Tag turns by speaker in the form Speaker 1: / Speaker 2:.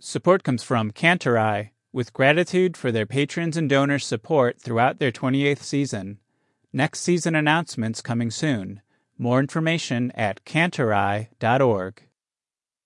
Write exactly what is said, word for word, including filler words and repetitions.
Speaker 1: Support comes from Cantorai, with gratitude for their patrons and donors' support throughout their twenty-eighth season. Next season announcements coming soon. More information at cantorai dot org.